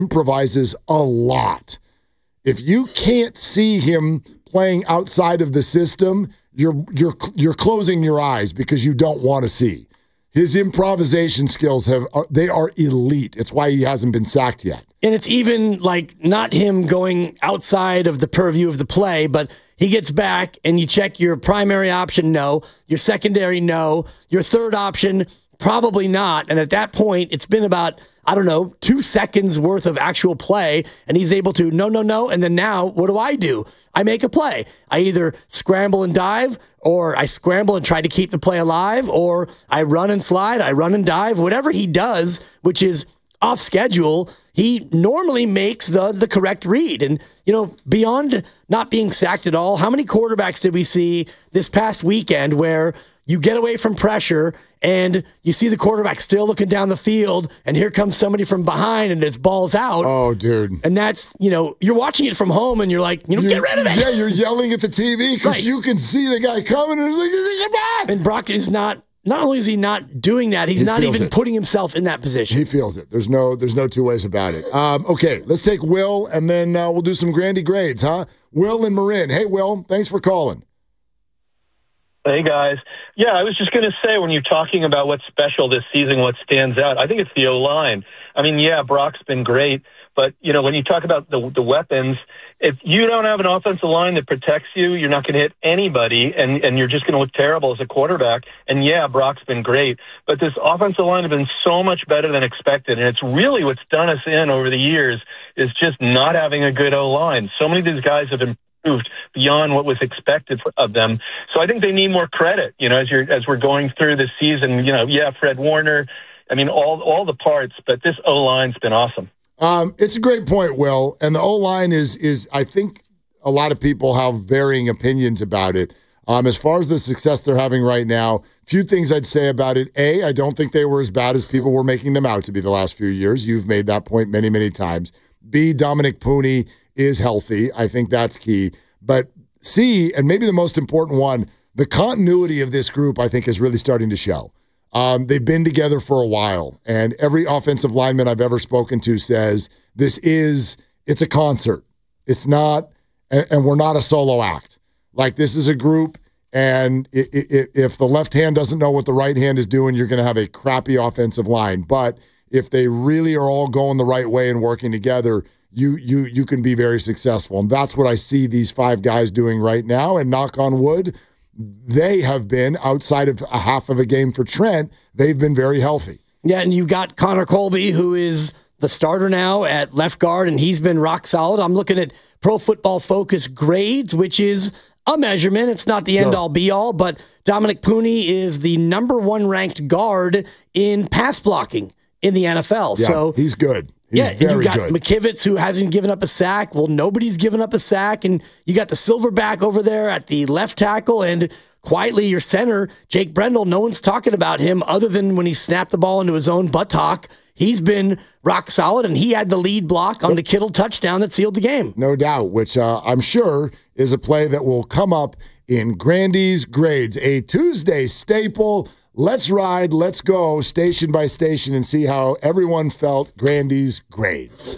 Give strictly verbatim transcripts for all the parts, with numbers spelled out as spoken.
improvises a lot. If you can't see him playing outside of the system, you're you're you're closing your eyes because you don't want to see. His improvisation skills have they are elite. It's why he hasn't been sacked yet. And it's even like not him going outside of the purview of the play, but he gets back and you check your primary option, no. Your secondary, no. Your third option, probably not. And at that point, it's been about, I don't know, two seconds worth of actual play, and he's able to, no, no, no. And then now, what do I do? I make a play. I either scramble and dive, or I scramble and try to keep the play alive, or I run and slide, I run and dive. Whatever he does, which is off schedule, he normally makes the the correct read. And, you know, beyond not being sacked at all, how many quarterbacks did we see this past weekend where you get away from pressure and you see the quarterback still looking down the field, and here comes somebody from behind and it's balls out. Oh, dude. And that's, you know, you're watching it from home and you're like, you know, you, get rid of it. Yeah, you're yelling at the T V because Right. you can see the guy coming and it's like, get back. And Brock is not, not only is he not doing that, he's He not feels even it. putting himself in that position. He feels it. There's no there's no two ways about it. Um, okay, let's take Will, and then uh, we'll do some Grandy grades, huh? Will and Marin. Hey, Will, thanks for calling. Hey, guys. Yeah, I was just going to say, when you're talking about what's special this season, what stands out, I think it's the O-line. I mean, yeah, Brock's been great, but, you know, when you talk about the the weapons, if you don't have an offensive line that protects you, you're not going to hit anybody, and, and you're just going to look terrible as a quarterback. And, yeah, Brock's been great, but this offensive line has been so much better than expected, and it's really what's done us in over the years is just not having a good O-line. So many of these guys have been improved beyond what was expected of them. So I think they need more credit, you know, as you're as we're going through this season. You know, yeah, Fred Warner, I mean, all all the parts, but this O-line's been awesome. Um, it's a great point, Will. And the O-line is, is I think a lot of people have varying opinions about it. Um, as far as the success they're having right now, few things I'd say about it. A, I don't think they were as bad as people were making them out to be the last few years. You've made that point many, many times. B, Dominic Pooney is healthy. I think that's key. But C, and maybe the most important one, the continuity of this group, I think, is really starting to show. Um, they've been together for a while, and every offensive lineman I've ever spoken to says this is, it's a concert. It's not, and, and we're not a solo act. Like, this is a group, and it, it, if the left hand doesn't know what the right hand is doing, you're going to have a crappy offensive line. But if they really are all going the right way and working together, you you you can be very successful. And that's what I see these five guys doing right now. And knock on wood, they have been, outside of a half of a game for Trent, they've been very healthy. Yeah, and you got Connor Colby, who is the starter now at left guard, and he's been rock solid. I'm looking at Pro Football Focus grades, which is a measurement. It's not the end-all, be-all, but Dominic Pooney is the number one ranked guard in pass blocking in the N F L. Yeah, so he's good. He's yeah, and very you got good. McKivitz, who hasn't given up a sack. Well, nobody's given up a sack. And you got the Silverback over there at the left tackle. And quietly, your center, Jake Brendel, no one's talking about him other than when he snapped the ball into his own buttock. He's been rock solid, and he had the lead block on the Kittle touchdown that sealed the game. No doubt, which uh, I'm sure is a play that will come up in Grandy's grades, a Tuesday staple. Let's ride, let's go station by station and see how everyone felt Grandy's grades.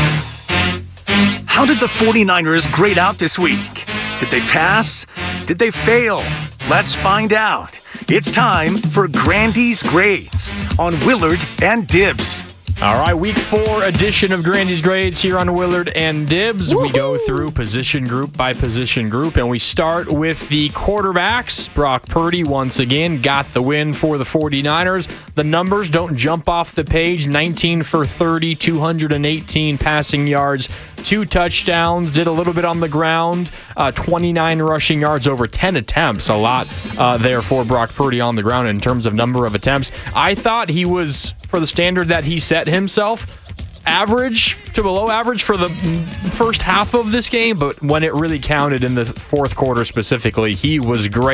How did the 49ers grade out this week? Did they pass? Did they fail? Let's find out. It's time for Grandy's grades on Willard and Dibs. All right, week four edition of Grandy's Grades here on Willard and Dibs. Woo-hoo! We go through position group by position group, and we start with the quarterbacks. Brock Purdy, once again, got the win for the 49ers. The numbers don't jump off the page. nineteen for thirty, two hundred eighteen passing yards, two touchdowns, did a little bit on the ground, uh, twenty-nine rushing yards, over ten attempts. A lot uh, there for Brock Purdy on the ground in terms of number of attempts. I thought he was, for the standard that he set himself, average to below average for the first half of this game, but when it really counted in the fourth quarter specifically, he was great.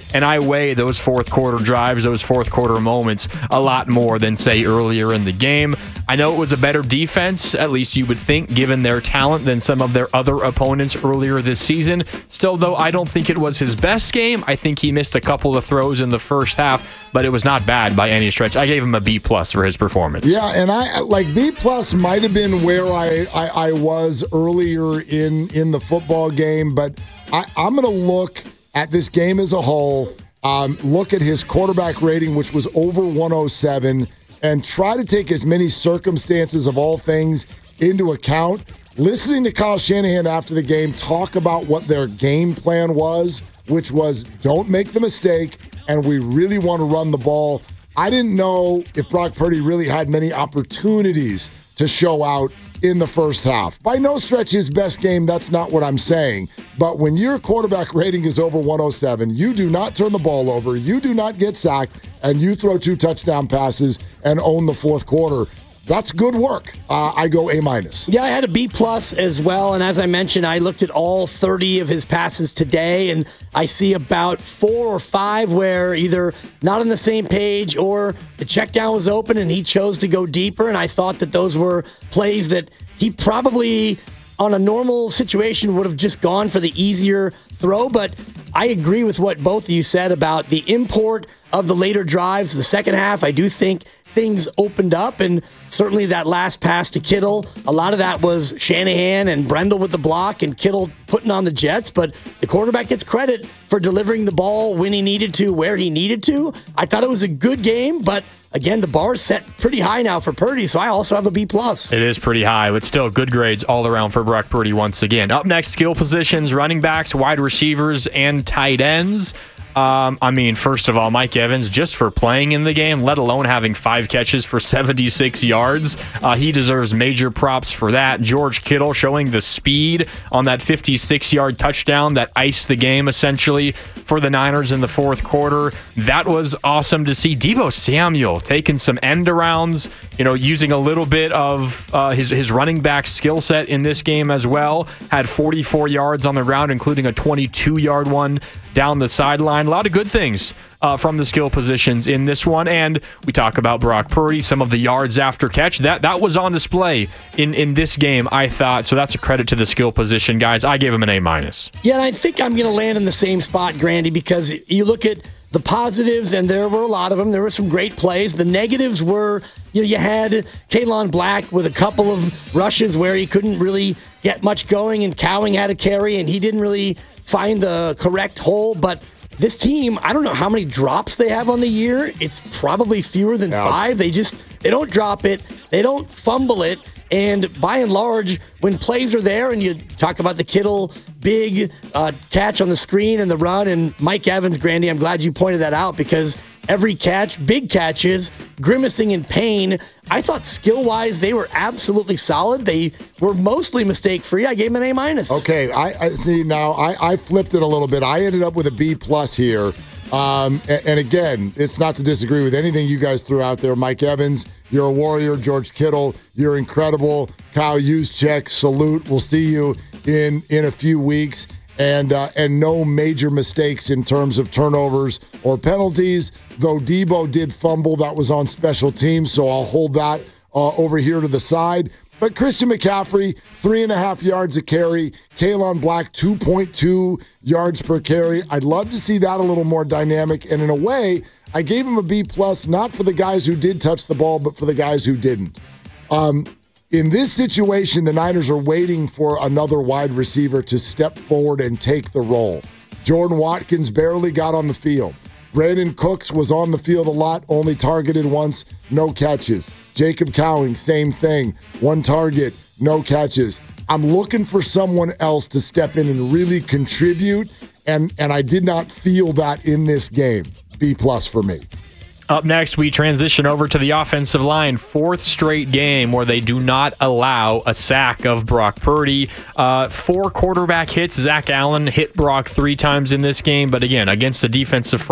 and I weigh those fourth quarter drives, those fourth quarter moments a lot more than, say, earlier in the game. I know it was a better defense, at least you would think, given their talent than some of their other opponents earlier this season. Still, though, I don't think it was his best game. I think he missed a couple of throws in the first half, but it was not bad by any stretch. I gave him a B plus for his performance. Yeah, and I like B plus might have been where I, I, I was earlier in, in the football game, but I, I'm going to look at this game as a whole, um, look at his quarterback rating, which was over one oh seven, and try to take as many circumstances of all things into account. Listening to Kyle Shanahan after the game talk about what their game plan was, which was don't make the mistake, and we really want to run the ball. I didn't know if Brock Purdy really had many opportunities to show out in the first half. By no stretch his best game, that's not what I'm saying. But when your quarterback rating is over one oh seven, you do not turn the ball over, you do not get sacked, and you throw two touchdown passes and own the fourth quarter. That's good work. Uh, I go A minus. Yeah, I had a B plus as well. And as I mentioned, I looked at all thirty of his passes today, and I see about four or five where either not on the same page or the check down was open and he chose to go deeper. And I thought that those were plays that he probably, on a normal situation, would have just gone for the easier throw. But I agree with what both of you said about the import of the later drives. The second half, I do think things opened up, and certainly that last pass to Kittle, a lot of that was Shanahan and Brendel with the block and Kittle putting on the Jets, but the quarterback gets credit for delivering the ball when he needed to, where he needed to. I thought it was a good game, but again, the bar's set pretty high now for Purdy, so I also have a B plus. It is pretty high, but still good grades all around for Brock Purdy once again. Up next, skill positions, running backs, wide receivers, and tight ends. Um, I mean, first of all, Mike Evans, just for playing in the game, let alone having five catches for seventy-six yards, uh, he deserves major props for that. George Kittle showing the speed on that fifty-six-yard touchdown that iced the game, essentially, for the Niners in the fourth quarter. That was awesome to see. Deebo Samuel taking some end-arounds, you know, using a little bit of uh, his, his running back skill set in this game as well. Had forty-four yards on the ground, including a twenty-two-yard one down the sideline. A lot of good things uh, from the skill positions in this one. And we talk about Brock Purdy, some of the yards after catch. That that was on display in, in this game, I thought. So that's a credit to the skill position guys. I gave him an A minus. Yeah, and I think I'm going to land in the same spot, Grandy, because you look at the positives, and there were a lot of them. There were some great plays. The negatives were, you know, you had Kaelon Black with a couple of rushes where he couldn't really get much going, and Cowing had a carry, and he didn't really find the correct hole. But this team, I don't know how many drops they have on the year. It's probably fewer than yeah. five. They just, they don't drop it. They don't fumble it. And by and large, when plays are there, and you talk about the Kittle big uh, catch on the screen and the run, and Mike Evans, Grandy, I'm glad you pointed that out, because every catch, big catches, grimacing in pain. I thought skill-wise they were absolutely solid. They were mostly mistake-free. I gave them an A minus. Okay, I, I see now. I, I flipped it a little bit. I ended up with a B plus here. Um, and, and again, it's not to disagree with anything you guys threw out there. Mike Evans, you're a warrior. George Kittle, you're incredible. Kyle Juszczyk, salute. We'll see you in in a few weeks. And uh, and no major mistakes in terms of turnovers or penalties. Though Deebo did fumble, that was on special teams, so I'll hold that uh, over here to the side. But Christian McCaffrey, three and a half yards a carry. Kaelon Black, two point two yards per carry. I'd love to see that a little more dynamic. And in a way, I gave him a B plus, not for the guys who did touch the ball, but for the guys who didn't. Um, in this situation, the Niners are waiting for another wide receiver to step forward and take the role. Jordan Watkins barely got on the field. Brandon Cooks was on the field a lot, only targeted once, no catches. Jacob Cowing, same thing. One target, no catches. I'm looking for someone else to step in and really contribute, and, and I did not feel that in this game. B plus for me. Up next, we transition over to the offensive line. Fourth straight game where they do not allow a sack of Brock Purdy. Uh, four quarterback hits. Zach Allen hit Brock three times in this game, but again, against the defensive front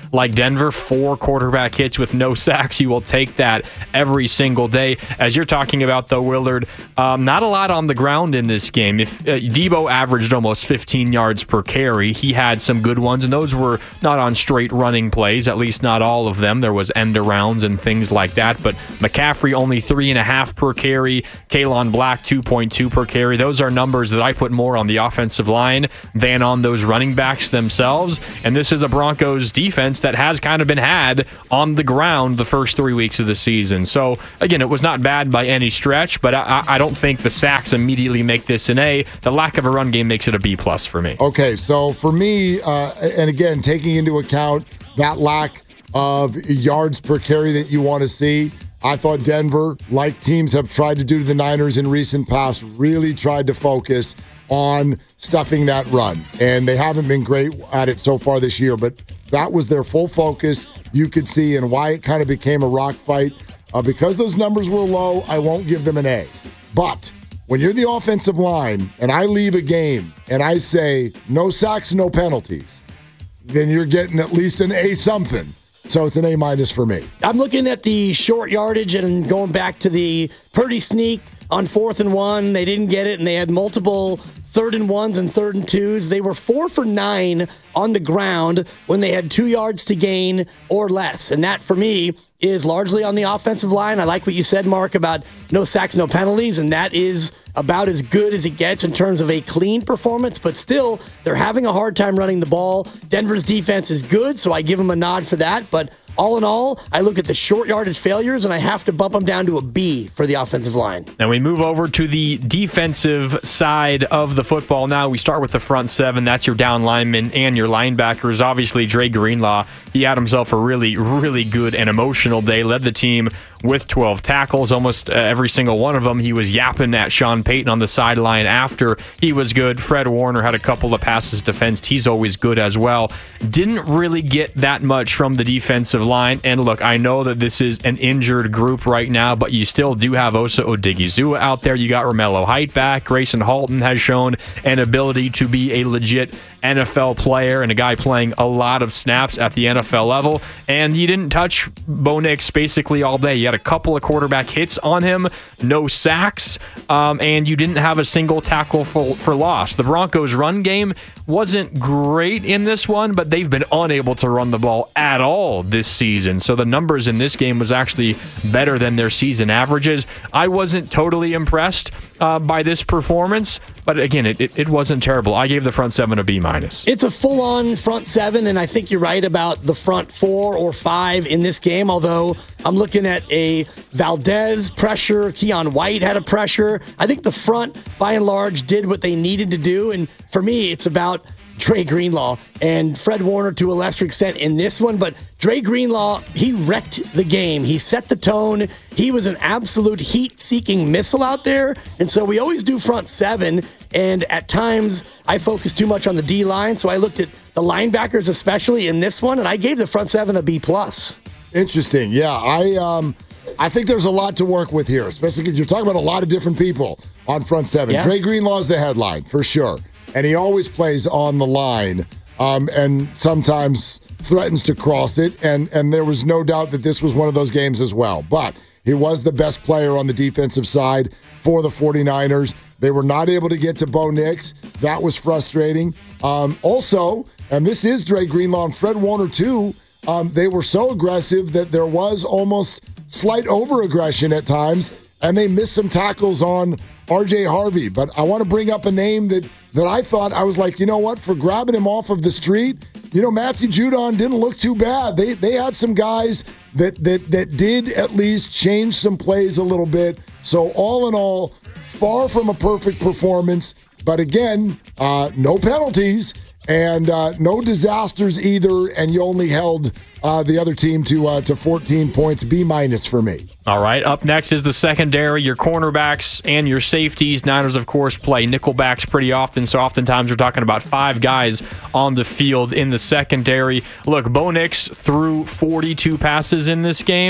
like Denver, four quarterback hits with no sacks. You will take that every single day. As you're talking about, though, Willard, um, not a lot on the ground in this game. If uh, Debo averaged almost fifteen yards per carry, he had some good ones, and those were not on straight running plays, at least not all of them. There was end arounds and things like that, but McCaffrey only three and a half per carry, Kalen Black two point two per carry. Those are numbers that I put more on the offensive line than on those running backs themselves, and this is a Broncos defense that has kind of been had on the ground the first three weeks of the season. So again, it was not bad by any stretch, but I, I don't think the sacks immediately make this an A. The lack of a run game makes it a B plus for me. Okay, so for me, uh, and again, taking into account that lack of yards per carry that you want to see, I thought Denver, like teams have tried to do to the Niners in recent past, really tried to focus on stuffing that run. And they haven't been great at it so far this year, but that was their full focus. You could see, and why it kind of became a rock fight. Uh, because those numbers were low, I won't give them an A. But when you're the offensive line and I leave a game and I say no sacks, no penalties, then you're getting at least an A something. So it's an A minus for me. I'm looking at the short yardage and going back to the Purdy sneak on fourth and one. They didn't get it, and they had multiple third and ones and third and twos. They were four for nine on the ground when they had two yards to gain or less. And that, for me, is largely on the offensive line. I like what you said, Mark, about no sacks, no penalties, and that is about as good as it gets in terms of a clean performance, but still, they're having a hard time running the ball. Denver's defense is good, so I give them a nod for that, but all in all, I look at the short yardage failures, and I have to bump them down to a B for the offensive line. And we move over to the defensive side of the football now. We start with the front seven. That's your down linemen and your linebackers. Obviously, Dre Greenlaw, he had himself a really, really good and emotional day. Led the team with twelve tackles. Almost uh, every single one of them, he was yapping at Sean Payton on the sideline after he was good. Fred Warner had a couple of passes defensed. He's always good as well. Didn't really get that much from the defensive line. And look, I know that this is an injured group right now, but you still do have Osa Odigizua out there. You got Romello Height back. Grayson Halton has shown an ability to be a legit N F L player and a guy playing a lot of snaps at the N F L level. And you didn't touch Bo Nix basically all day. You had a couple of quarterback hits on him, no sacks, um, and you didn't have a single tackle for, for loss. The Broncos' run game wasn't great in this one, but they've been unable to run the ball at all this season. So the numbers in this game was actually better than their season averages. I wasn't totally impressed uh, by this performance, but again, it, it, it wasn't terrible. I gave the front seven a B minus. It's a full-on front seven, and I think you're right about the front four or five in this game, although I'm looking at a Valdez pressure. Keon White had a pressure. I think the front, by and large, did what they needed to do, and for me, it's about Dre Greenlaw and Fred Warner to a lesser extent in this one, but Dre Greenlaw, he wrecked the game. He set the tone. He was an absolute heat-seeking missile out there, and so we always do front seven, and at times I focus too much on the D-line, so I looked at the linebackers especially in this one, and I gave the front seven a B plus. Interesting. Yeah, I um, I think there's a lot to work with here, especially because you're talking about a lot of different people on front seven. Yeah. Dre Greenlaw is the headline, for sure, and he always plays on the line um, and sometimes threatens to cross it, and, and there was no doubt that this was one of those games as well. But he was the best player on the defensive side for the 49ers. They were not able to get to Bo Nix. That was frustrating. Um, also, and this is Dre Greenlaw and Fred Warner too, um, they were so aggressive that there was almost slight over-aggression at times, and they missed some tackles on R J Harvey. But I want to bring up a name that, that I thought, I was like, you know what, for grabbing him off of the street, you know, Matthew Judon didn't look too bad. They they had some guys that that that did at least change some plays a little bit. So all in all, far from a perfect performance, but again, uh, no penalties and uh, no disasters either, and you only held uh, the other team to uh, to fourteen points, B minus for me. All right, up next is the secondary, your cornerbacks and your safeties. Niners, of course, play nickelbacks pretty often, so oftentimes we're talking about five guys on the field in the secondary. Look, Bo Nix threw forty-two passes in this game.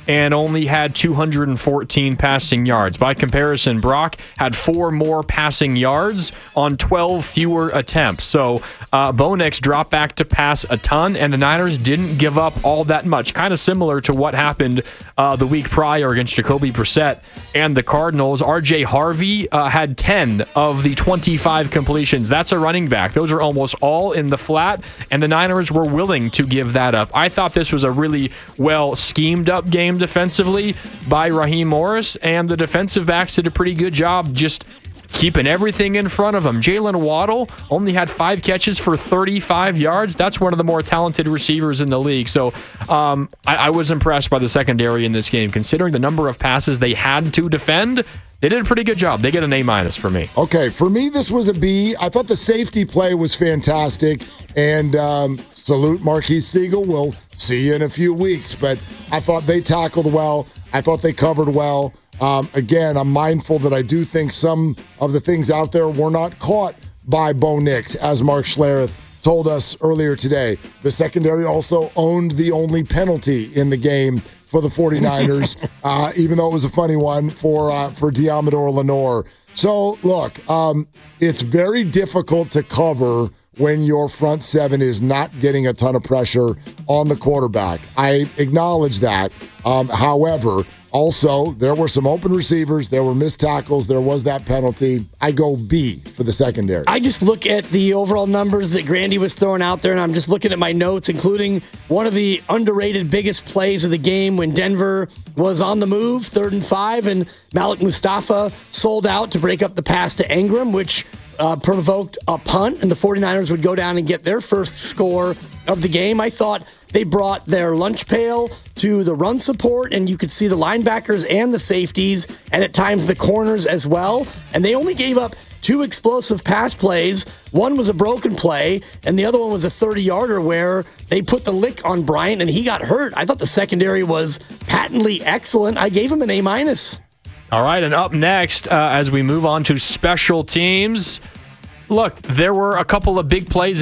and only had two hundred fourteen passing yards. By comparison, Brock had four more passing yards on twelve fewer attempts. So uh, Bo Nix dropped back to pass a ton, and the Niners didn't give up all that much. Kind of similar to what happened uh, the week prior against Jacoby Brissett and the Cardinals. R J Harvey uh, had ten of the twenty-five completions. That's a running back. Those are almost all in the flat, and the Niners were willing to give that up. I thought this was a really well schemed up game defensively by Raheem Morris, and the defensive backs did a pretty good job just keeping everything in front of him. Jalen Waddle only had five catches for thirty-five yards. That's one of the more talented receivers in the league. So um, I, I was impressed by the secondary in this game. Considering the number of passes they had to defend, they did a pretty good job. They get an A minus for me. Okay, for me, this was a B. I thought the safety play was fantastic, and um, salute Marquise Siegel. We'll see you in a few weeks, but I thought they tackled well. I thought they covered well. Um, again, I'm mindful that I do think some of the things out there were not caught by Bo Nix, as Mark Schlereth told us earlier today. The secondary also owned the only penalty in the game for the 49ers, uh, even though it was a funny one for uh, for Diamador Lenore. So, look, um, it's very difficult to cover when your front seven is not getting a ton of pressure on the quarterback. I acknowledge that. Um, however, also, there were some open receivers, there were missed tackles, there was that penalty. I go B for the secondary. I just look at the overall numbers that Grandy was throwing out there, and I'm just looking at my notes, including one of the underrated biggest plays of the game when Denver was on the move, third and five, and Malik Mustafa sold out to break up the pass to Ingram, which uh, provoked a punt, and the 49ers would go down and get their first score of the game. I thought they brought their lunch pail to the run support, and you could see the linebackers and the safeties, and at times the corners as well. And they only gave up two explosive pass plays. One was a broken play, and the other one was a thirty-yarder where they put the lick on Bryant, and he got hurt. I thought the secondary was patently excellent. I gave him an A minus. All right, and up next, uh, as we move on to special teams, look, there were a couple of big plays